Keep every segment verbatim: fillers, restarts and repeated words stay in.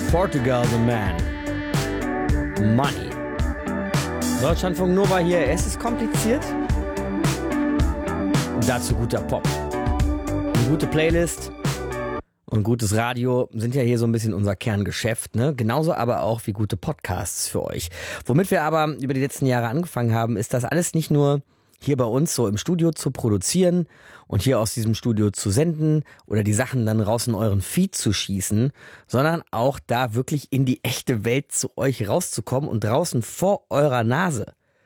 Portugal the Man. Money. Deutschlandfunk Nova hier. Es ist kompliziert. Dazu guter Pop. Eine gute Playlist und gutes Radio sind ja hier so ein bisschen unser Kerngeschäft, ne? Genauso aber auch wie gute Podcasts für euch. Womit wir aber über die letzten Jahre angefangen haben, ist das alles nicht nur hier bei uns so im Studio zu produzieren und hier aus diesem Studio zu senden oder die Sachen dann raus in euren Feed zu schießen, sondern auch da wirklich in die echte Welt zu euch rauszukommen und draußen vor eurer Nase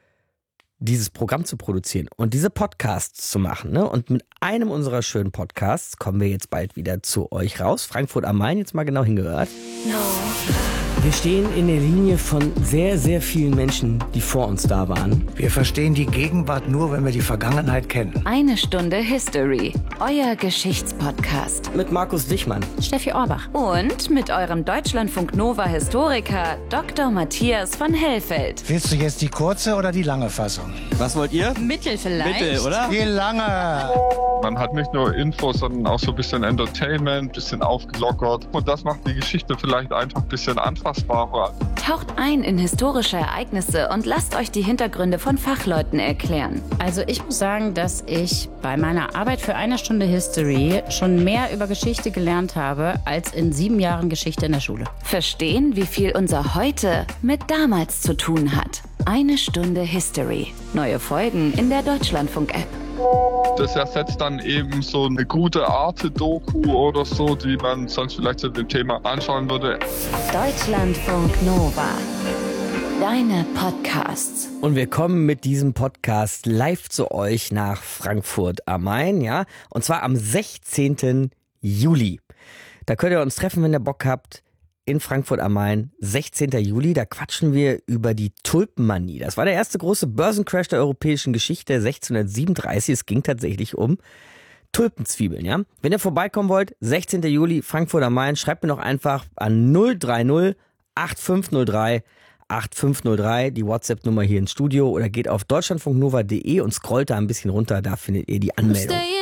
dieses Programm zu produzieren und diese Podcasts zu machen. Ne? Und mit einem unserer schönen Podcasts kommen wir jetzt bald wieder zu euch raus. Frankfurt am Main, jetzt mal genau hingehört. No. Wir stehen in der Linie von sehr, sehr vielen Menschen, die vor uns da waren. Wir verstehen die Gegenwart nur, wenn wir die Vergangenheit kennen. Eine Stunde History, euer Geschichtspodcast. Mit Markus Dichmann, Steffi Orbach und mit eurem Deutschlandfunk Nova Historiker Doktor Matthias von Hellfeld. Willst du jetzt die kurze oder die lange Fassung? Was wollt ihr? Mittel vielleicht. Mittel, oder? Die lange! Man hat nicht nur Infos, sondern auch so ein bisschen Entertainment, ein bisschen aufgelockert. Und das macht die Geschichte vielleicht einfach ein bisschen anfassbarer. Taucht ein in historische Ereignisse und lasst euch die Hintergründe von Fachleuten erklären. Also ich muss sagen, dass ich bei meiner Arbeit für eine Stunde History schon mehr über Geschichte gelernt habe, als in sieben Jahren Geschichte in der Schule. Verstehen, wie viel unser Heute mit damals zu tun hat. Eine Stunde History. Neue Folgen in der Deutschlandfunk-App. Das ersetzt dann eben so eine gute Arte-Doku oder so, die man sonst vielleicht zu dem Thema anschauen würde. Deutschlandfunk Nova. Deine Podcasts. Und wir kommen mit diesem Podcast live zu euch nach Frankfurt am Main, ja. Und zwar am sechzehnten Juli. Da könnt ihr uns treffen, wenn ihr Bock habt. In Frankfurt am Main, sechzehnten Juli, da quatschen wir über die Tulpenmanie. Das war der erste große Börsencrash der europäischen Geschichte, sechzehnhundertsiebenunddreißig. Es ging tatsächlich um Tulpenzwiebeln, ja. Wenn ihr vorbeikommen wollt, sechzehnten Juli, Frankfurt am Main, schreibt mir noch einfach an null drei null acht fünf null drei acht fünf null drei, die WhatsApp-Nummer hier ins Studio, oder geht auf deutschlandfunknova punkt de und scrollt da ein bisschen runter, da findet ihr die Anmeldung.